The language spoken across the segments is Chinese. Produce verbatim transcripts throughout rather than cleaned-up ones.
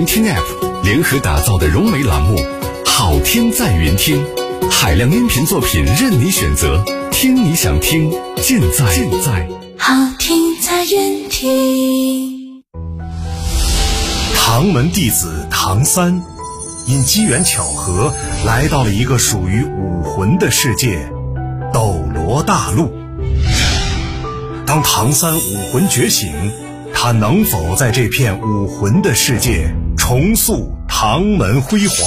云听 App 联合打造的融媒栏目，好听在云听，海量音频作品任你选择，听你想听，尽在尽在好听在云听。 唐门弟子唐三因机缘巧合来到了一个属于武魂的世界斗罗大陆。当唐三武魂觉醒，他能否在这片武魂的世界重塑唐门辉煌？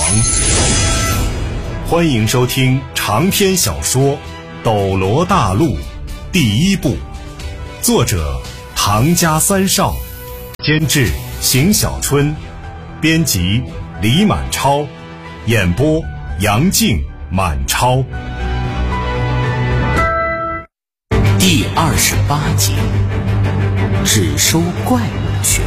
欢迎收听长篇小说《斗罗大陆》第一部，作者唐家三少，监制邢小春，编辑李满超，演播杨静、满超。 第二十八集，只收怪物学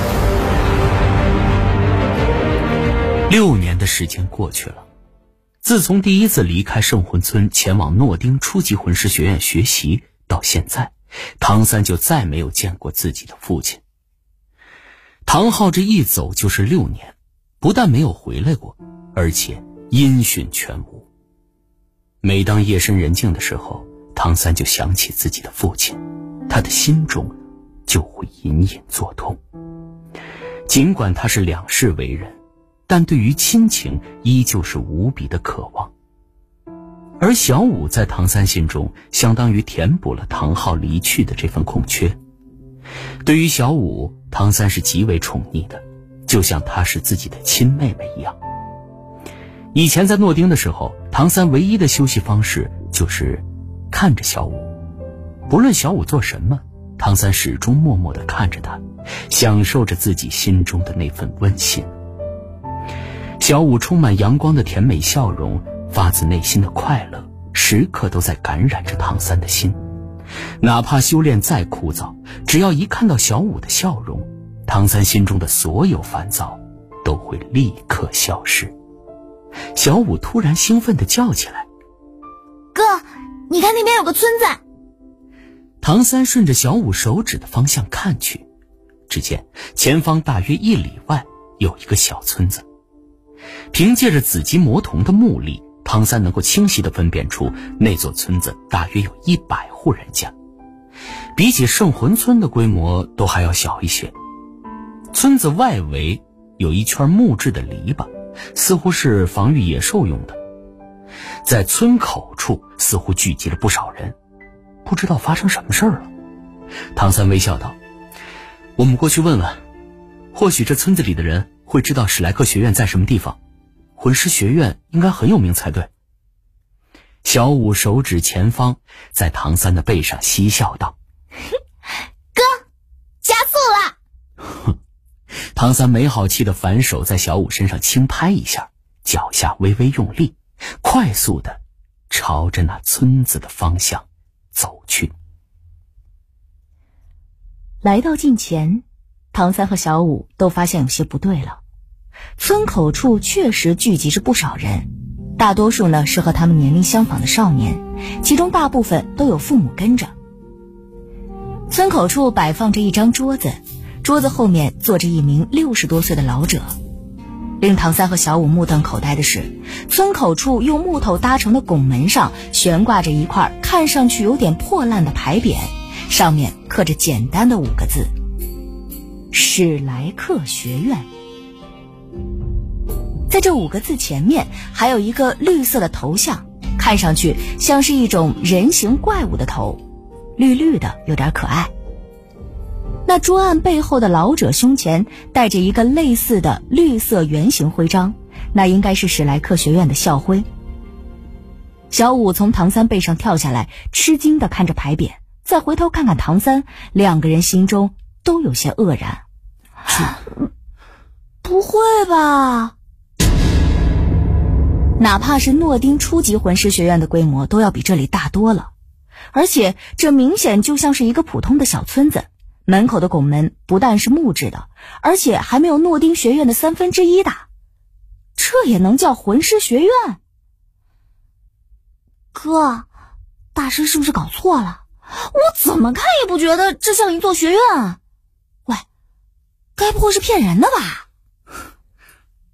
员。六年的时间过去了，自从第一次离开圣魂村前往诺丁初级魂师学院学习到现在，唐三就再没有见过自己的父亲。唐昊这一走就是六年，不但没有回来过，而且音讯全无。每当夜深人静的时候，唐三就想起自己的父亲，他的心中就会隐隐作痛。尽管他是两世为人，但对于亲情依旧是无比的渴望。而小五在唐三心中相当于填补了唐昊离去的这份空缺。对于小五，唐三是极为宠溺的，就像她是自己的亲妹妹一样。以前在诺丁的时候，唐三唯一的休息方式就是看着小五，不论小五做什么，唐三始终默默地看着他，享受着自己心中的那份温馨。小五充满阳光的甜美笑容，发自内心的快乐，时刻都在感染着唐三的心。哪怕修炼再枯燥，只要一看到小五的笑容，唐三心中的所有烦躁都会立刻消失。小五突然兴奋地叫起来： 哥，你看那边有个村子。 唐三顺着小五手指的方向看去，只见前方大约一里外有一个小村子。凭借着紫极魔瞳的目力，唐三能够清晰地分辨出那座村子大约有一百户人家，比起圣魂村的规模都还要小一些。村子外围有一圈木质的篱笆，似乎是防御野兽用的。在村口处似乎聚集了不少人，不知道发生什么事儿了。唐三微笑道：我们过去问问，或许这村子里的人会知道史莱克学院在什么地方，魂师学院应该很有名才对。小五手指前方，在唐三的背上嬉笑道： 哥，加速了。 哼！唐三没好气的反手在小五身上轻拍一下，脚下微微用力，快速的朝着那村子的方向走去。 来到近前，唐三和小五都发现有些不对了。村口处确实聚集着不少人，大多数呢是和他们年龄相仿的少年，其中大部分都有父母跟着。村口处摆放着一张桌子，桌子后面坐着一名六十多岁的老者。令唐三和小五目瞪口呆的是，村口处用木头搭成的拱门上悬挂着一块看上去有点破烂的牌匾，上面刻着简单的五个字：史莱克学院。在这五个字前面还有一个绿色的头像，看上去像是一种人形怪物的头，绿绿的，有点可爱。那桌案背后的老者胸前带着一个类似的绿色圆形徽章，那应该是史莱克学院的校徽。小五从唐三背上跳下来，吃惊地看着牌匾，再回头看看唐三，两个人心中都有些愕然。 不会吧？ 哪怕是诺丁初级魂师学院的规模都要比这里大多了，而且这明显就像是一个普通的小村子，门口的拱门不但是木质的，而且还没有诺丁学院的三分之一大，这也能叫魂师学院？ 哥，大师是不是搞错了？我怎么看也不觉得这像一座学院啊！喂，该不会是骗人的吧？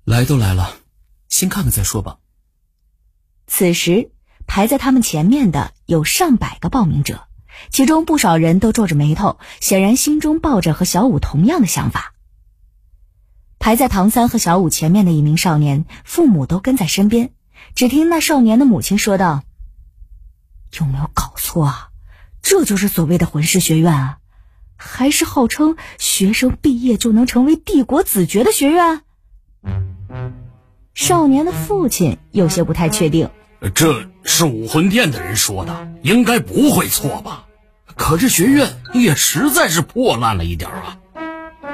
来都来了，先看看再说吧。 此时排在他们前面的有上百个报名者，其中不少人都皱着眉头，显然心中抱着和小五同样的想法。排在唐三和小五前面的一名少年，父母都跟在身边，只听那少年的母亲说道：有没有搞错啊？这就是所谓的魂师学院啊？还是号称学生毕业就能成为帝国子爵的学院？少年的父亲有些不太确定， 这是武魂殿的人说的，应该不会错吧？可这学院也实在是破烂了一点啊。